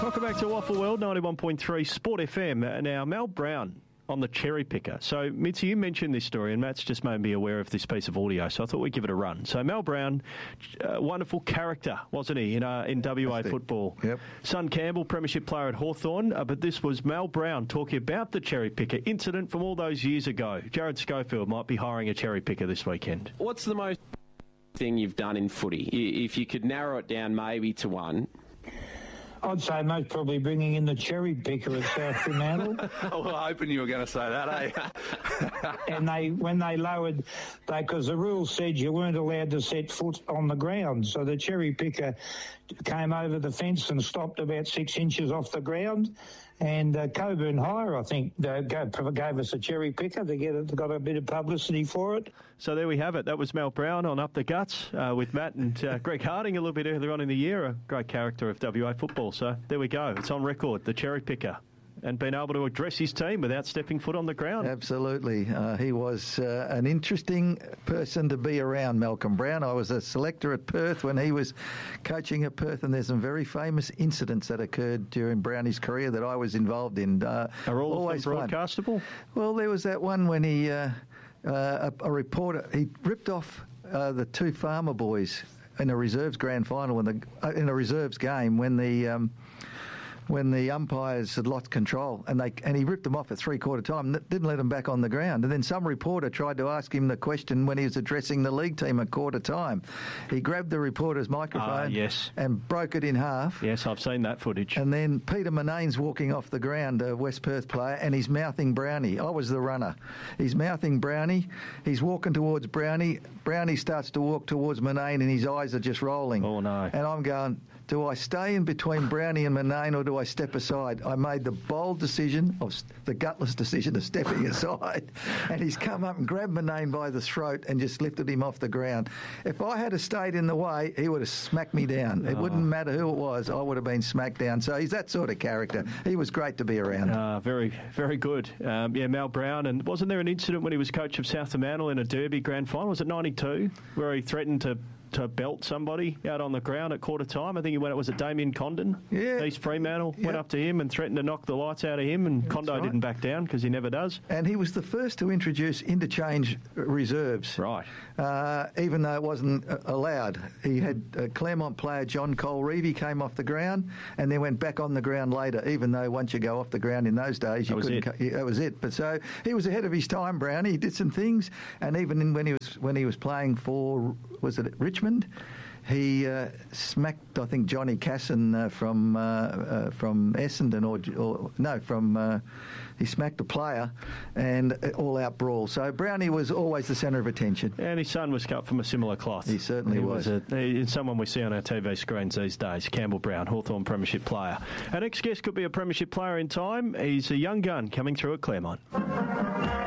Welcome back to Waffle World, 91.3 Sport FM. Now, Mal Brown on the cherry picker. So, Mitzi, you mentioned this story, and Matt's just made me aware of this piece of audio, so I thought we'd give it a run. So, Mal Brown, wonderful character, wasn't he, in WA football? Yep. Son Campbell, premiership player at Hawthorn, but this was Mal Brown talking about the cherry picker incident from all those years ago. Jared Schofield might be hiring a cherry picker this weekend. What's the most thing you've done in footy? If you could narrow it down maybe to one. I'd say most probably bringing in the cherry picker at South Fremantle. I was hoping you were going to say that, eh? And when they lowered, because the rule said you weren't allowed to set foot on the ground, so the cherry picker came over the fence and stopped about 6 inches off the ground. And Coburn Hire, I think, gave us a cherry picker to get it, got a bit of publicity for it. So there we have it. That was Mal Brown on Up the Guts with Matt and Greg Harding a little bit earlier on in the year, a great character of WA football. So there we go. It's on record, the cherry picker, and being able to address his team without stepping foot on the ground. Absolutely. He was an interesting person to be around, Malcolm Brown. I was a selector at Perth when he was coaching at Perth, and there's some very famous incidents that occurred during Brownie's career that I was involved in. Are all of them broadcastable? Well, there was that one when he, a reporter, he ripped off the two Farmer boys in a reserves grand final, in a reserves game when the umpires had lost control, and he ripped them off at three-quarter time, didn't let them back on the ground. And then some reporter tried to ask him the question when he was addressing the league team at quarter time. He grabbed the reporter's microphone and broke it in half. Yes, I've seen that footage. And then Peter Monane's walking off the ground, a West Perth player, and he's mouthing Brownie. I was the runner. He's mouthing Brownie. He's walking towards Brownie. Brownie starts to walk towards Monane, and his eyes are just rolling. Oh, no. And I'm going, do I stay in between Brownie and Monane, or do I step aside? I made the bold decision, the gutless decision of stepping aside, and he's come up and grabbed Monane by the throat and just lifted him off the ground. If I had stayed in the way, he would have smacked me down. It wouldn't matter who it was, I would have been smacked down. So he's that sort of character. He was great to be around. Very, very good. Mal Brown. And wasn't there an incident when he was coach of South Fremantle in a Derby grand final? Was it 92, where he threatened to belt somebody out on the ground at quarter time? I think was it Damien Condon? Yeah. East Fremantle went up to him and threatened to knock the lights out of him, and Condo didn't back down because he never does. And he was the first to introduce interchange reserves. Right. Even though it wasn't allowed. He had Claremont player John Cole-Reevy came off the ground and then went back on the ground later, even though once you go off the ground in those days, you couldn't. That was it. But so he was ahead of his time, Brownie. He did some things, and even when he was playing for, was it Richmond? He smacked, I think, Johnny Casson from Essendon, he smacked a player, and all-out brawl. So Brownie was always the centre of attention. And his son was cut from a similar cloth. He certainly was. He's someone we see on our TV screens these days, Campbell Brown, Hawthorn premiership player. Our next guest could be a premiership player in time. He's a young gun coming through at Claremont.